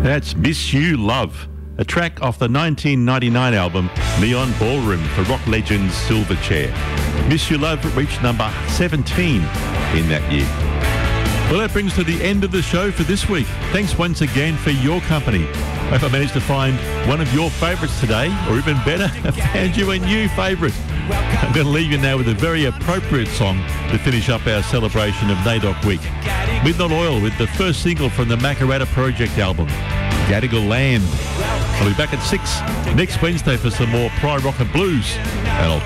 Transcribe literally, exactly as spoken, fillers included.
That's Miss You Love, a track off the nineteen ninety-nine album Neon Ballroom for rock legends Silverchair. Miss You Love reached number seventeen in that year. Well, that brings to the end of the show for this week. Thanks once again for your company. I hope I managed to find one of your favourites today, or even better, I found you a new favourite. I'm going to leave you now with a very appropriate song to finish up our celebration of NAIDOC Week. Midnight Oil with the first single from the Makarrata Project album, Gadigal Land. I'll be back at six next Wednesday for some more Pride Rock and Blues, and I'll